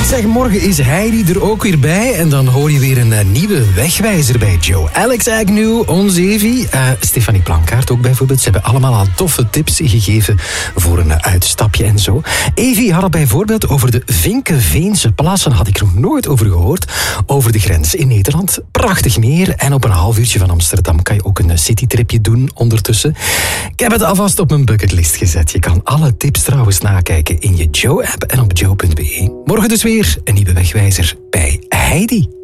Zeg, morgen is Heidi er ook weer bij. En dan hoor je weer een nieuwe wegwijzer bij Joe. Alex Agnew, onze Evi, Stefanie Plankaart ook bijvoorbeeld. Ze hebben allemaal al toffe tips gegeven voor een uitstapje en zo. Evi had het bijvoorbeeld over de Vinkenveense plassen. Had ik nog nooit over gehoord. Over de grens in Nederland. Prachtig meer. En op een half uurtje van Amsterdam kan je ook een citytripje doen ondertussen. Ik heb het alvast op mijn bucketlist gezet. Je kan alle tips trouwens nakijken in je Joe-app en op joe.be. Morgen dus weer een nieuwe wegwijzer bij Heidi.